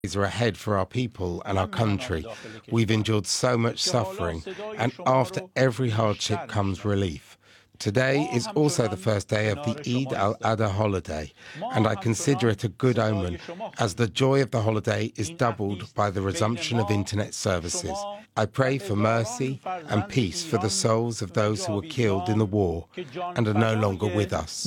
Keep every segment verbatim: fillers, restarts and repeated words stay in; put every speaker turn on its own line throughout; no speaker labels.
are ahead for our people and our country. We've endured so much suffering, and after every hardship comes relief. Today is also the first day of the Eid al-Adha holiday, and I consider it a good omen, as the joy of the holiday is doubled by the resumption of internet services. I pray for mercy and peace for the souls of those who were killed in the war and are no longer with us.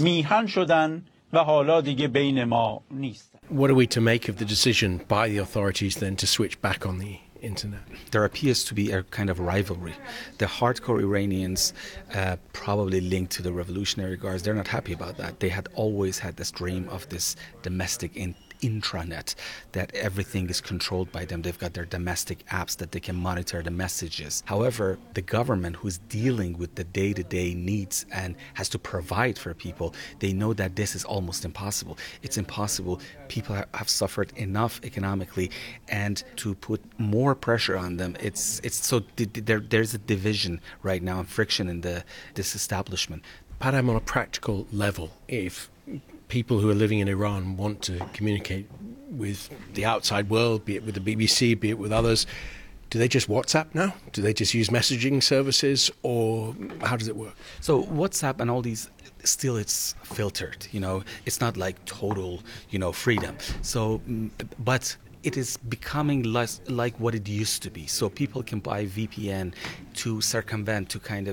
What are we to make of the decision by the authorities then to switch back on the internet?
There appears to be a kind of rivalry. The hardcore Iranians, uh, probably linked to the Revolutionary Guards, they're not happy about that. They had always had this dream of this domestic in intranet, that everything is controlled by them. They've got their domestic apps that they can monitor the messages. However, the government, who's dealing with the day-to-day needs and has to provide for people, they know that this is almost impossible. It's impossible. People have suffered enough economically, and to put more pressure on them, it's it's so there, there's a division right now and friction in the this establishment.
Padam, on a practical level, if people who are living in Iran want to communicate with the outside world, be it with the B B C, be it with others, do they just WhatsApp now? Do they just use messaging services, or how does it work?
So WhatsApp and all these, still it's filtered, you know, it's not like total, you know, freedom. So, but it is becoming less like what it used to be. So people can buy V P N to circumvent, to kind of